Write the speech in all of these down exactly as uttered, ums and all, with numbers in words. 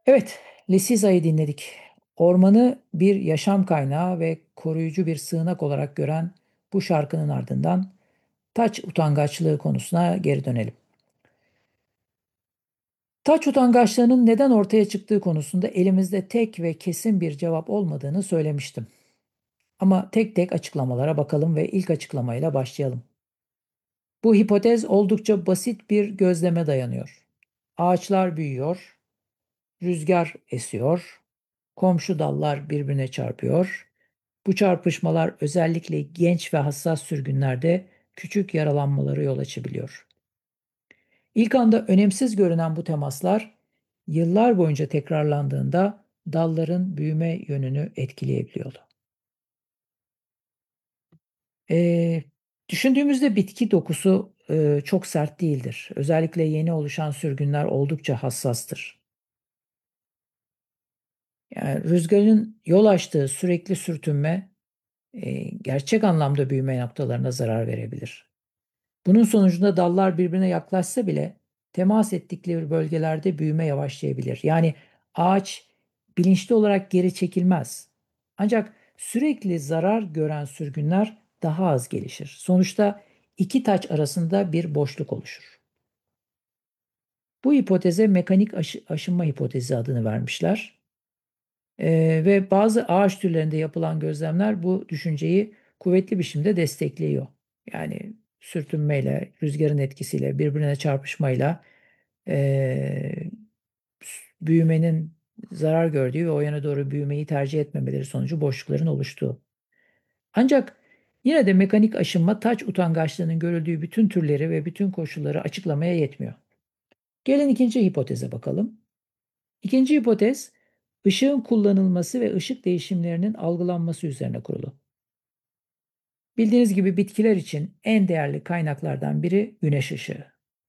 Evet, Lesiza'yı dinledik. Ormanı bir yaşam kaynağı ve koruyucu bir sığınak olarak gören bu şarkının ardından taç utangaçlığı konusuna geri dönelim. Taç utangaçlığının neden ortaya çıktığı konusunda elimizde tek ve kesin bir cevap olmadığını söylemiştim. Ama tek tek açıklamalara bakalım ve ilk açıklamayla başlayalım. Bu hipotez oldukça basit bir gözleme dayanıyor. Ağaçlar büyüyor, rüzgar esiyor, komşu dallar birbirine çarpıyor. Bu çarpışmalar özellikle genç ve hassas sürgünlerde küçük yaralanmalara yol açabiliyor. İlk anda önemsiz görünen bu temaslar yıllar boyunca tekrarlandığında dalların büyüme yönünü etkileyebiliyordu. Ee, Düşündüğümüzde bitki dokusu e, çok sert değildir. Özellikle yeni oluşan sürgünler oldukça hassastır. Yani rüzgarın yol açtığı sürekli sürtünme e, gerçek anlamda büyüme noktalarına zarar verebilir. Bunun sonucunda dallar birbirine yaklaşsa bile temas ettikleri bölgelerde büyüme yavaşlayabilir. Yani ağaç bilinçli olarak geri çekilmez. Ancak sürekli zarar gören sürgünler daha az gelişir. Sonuçta iki taç arasında bir boşluk oluşur. Bu hipoteze mekanik aşı- aşınma hipotezi adını vermişler. Ee, ve bazı ağaç türlerinde yapılan gözlemler bu düşünceyi kuvvetli bir biçimde destekliyor. Yani sürtünmeyle, rüzgarın etkisiyle, birbirine çarpışmayla ee, büyümenin zarar gördüğü ve o yana doğru büyümeyi tercih etmemeleri sonucu boşlukların oluştuğu. Ancak yine de mekanik aşınma taç utangaçlığının görüldüğü bütün türleri ve bütün koşulları açıklamaya yetmiyor. Gelin ikinci hipoteze bakalım. İkinci hipotez, ışığın kullanılması ve ışık değişimlerinin algılanması üzerine kurulu. Bildiğiniz gibi bitkiler için en değerli kaynaklardan biri güneş ışığı.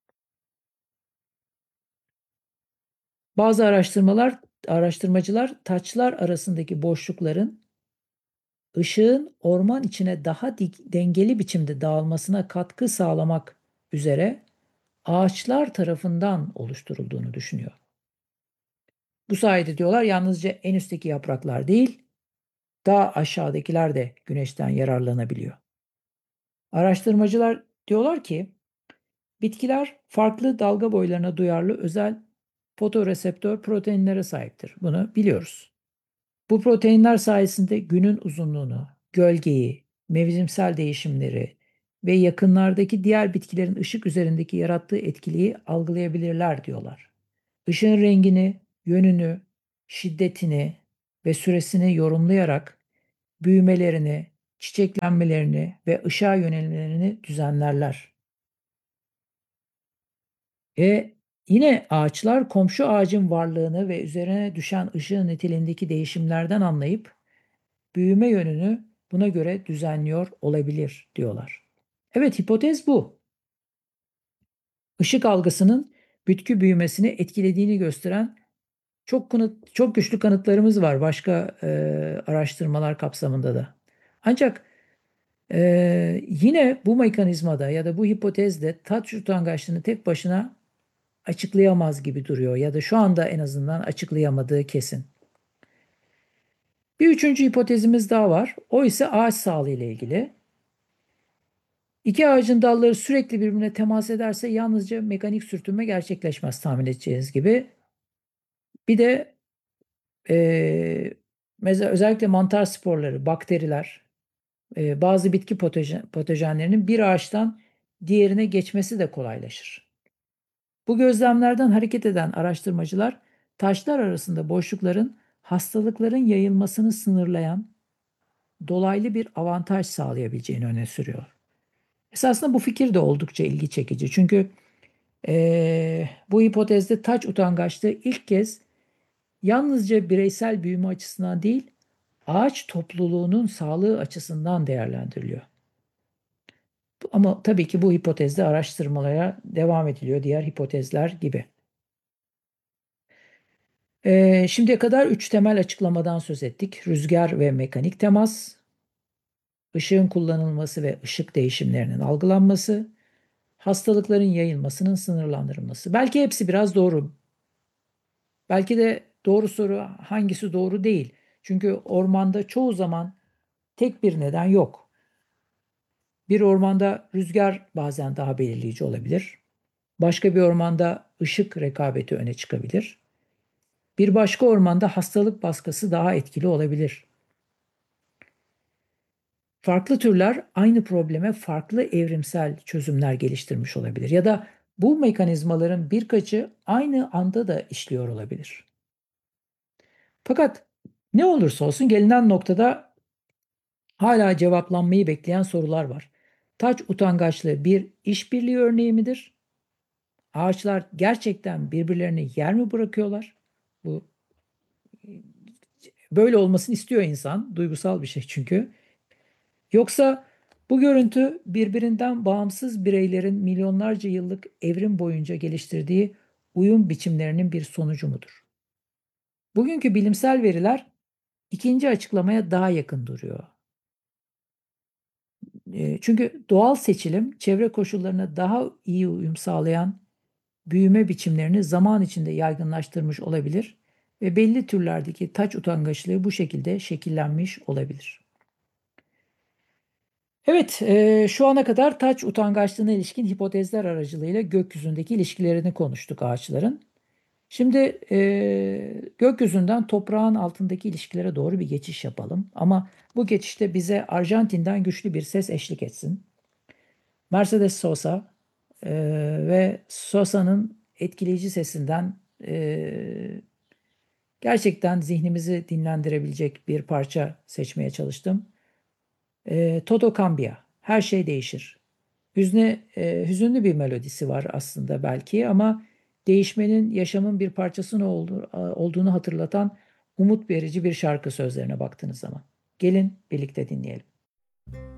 Bazı araştırmalar, araştırmacılar taçlar arasındaki boşlukların ışığın orman içine daha dik- dengeli biçimde dağılmasına katkı sağlamak üzere ağaçlar tarafından oluşturulduğunu düşünüyor. Bu sayede diyorlar yalnızca en üstteki yapraklar değil, daha aşağıdakiler de güneşten yararlanabiliyor. Araştırmacılar diyorlar ki bitkiler farklı dalga boylarına duyarlı özel fotoreseptör proteinlere sahiptir. Bunu biliyoruz. Bu proteinler sayesinde günün uzunluğunu, gölgeyi, mevsimsel değişimleri ve yakınlardaki diğer bitkilerin ışık üzerindeki yarattığı etkiyi algılayabilirler diyorlar. Işığın rengini, yönünü, şiddetini ve süresini yorumlayarak büyümelerini, çiçeklenmelerini ve ışığa yönelmelerini düzenlerler. E yine ağaçlar komşu ağacın varlığını ve üzerine düşen ışığın niteliğindeki değişimlerden anlayıp büyüme yönünü buna göre düzenliyor olabilir diyorlar. Evet, hipotez bu. Işık algısının bitki büyümesini etkilediğini gösteren çok kanıt, çok güçlü kanıtlarımız var başka e, araştırmalar kapsamında da. Ancak e, yine bu mekanizmada ya da bu hipotezde taç utangaçlığını tek başına açıklayamaz gibi duruyor ya da şu anda en azından açıklayamadığı kesin. Bir üçüncü hipotezimiz daha var. O ise ağaç sağlığı ile ilgili. İki ağacın dalları sürekli birbirine temas ederse yalnızca mekanik sürtünme gerçekleşmez tahmin edeceğiniz gibi. Bir de eee, mesela özellikle mantar sporları, bakteriler, eee, bazı bitki patojen, patojenlerinin bir ağaçtan diğerine geçmesi de kolaylaşır. Bu gözlemlerden hareket eden araştırmacılar taşlar arasında boşlukların hastalıkların yayılmasını sınırlayan dolaylı bir avantaj sağlayabileceğini öne sürüyor. Esasında bu fikir de oldukça ilgi çekici. Çünkü eee, bu hipotezde taç utangaçlığı ilk kez yalnızca bireysel büyüme açısından değil, ağaç topluluğunun sağlığı açısından değerlendiriliyor. Ama tabii ki bu hipotezde araştırmalara devam ediliyor diğer hipotezler gibi. Eee, şimdiye kadar üç temel açıklamadan söz ettik. Rüzgar ve mekanik temas, ışığın kullanılması ve ışık değişimlerinin algılanması, hastalıkların yayılmasının sınırlandırılması. Belki hepsi biraz doğru. Belki de doğru soru hangisi doğru değil. Çünkü ormanda çoğu zaman tek bir neden yok. Bir ormanda rüzgar bazen daha belirleyici olabilir. Başka bir ormanda ışık rekabeti öne çıkabilir. Bir başka ormanda hastalık baskısı daha etkili olabilir. Farklı türler aynı probleme farklı evrimsel çözümler geliştirmiş olabilir ya da bu mekanizmaların birkaçı aynı anda da işliyor olabilir. Fakat ne olursa olsun gelinen noktada hala cevaplanmayı bekleyen sorular var. Taç utangaçlığı bir işbirliği örneği midir? Ağaçlar gerçekten birbirlerini yer mi bırakıyorlar? Bu böyle olmasını istiyor insan, duygusal bir şey çünkü. Yoksa bu görüntü birbirinden bağımsız bireylerin milyonlarca yıllık evrim boyunca geliştirdiği uyum biçimlerinin bir sonucu mudur? Bugünkü bilimsel veriler ikinci açıklamaya daha yakın duruyor. E, Çünkü doğal seçilim çevre koşullarına daha iyi uyum sağlayan büyüme biçimlerini zaman içinde yaygınlaştırmış olabilir ve belli türlerdeki taç utangaçlığı bu şekilde şekillenmiş olabilir. Evet, e, şu ana kadar taç utangaçlığına ilişkin hipotezler aracılığıyla gökyüzündeki ilişkilerini konuştuk ağaçların. Şimdi e, gökyüzünden toprağın altındaki ilişkilere doğru bir geçiş yapalım. Ama bu geçişte bize Arjantin'den güçlü bir ses eşlik etsin. Mercedes Sosa e, ve Sosa'nın etkileyici sesinden e, gerçekten zihnimizi dinlendirebilecek bir parça seçmeye çalıştım. E, Todo Cambia, her şey değişir. Hüzne, e, hüzünlü bir melodisi var aslında belki ama değişmenin yaşamın bir parçası ne oldu, olduğunu hatırlatan umut verici bir şarkı sözlerine baktığınız zaman. Gelin birlikte dinleyelim.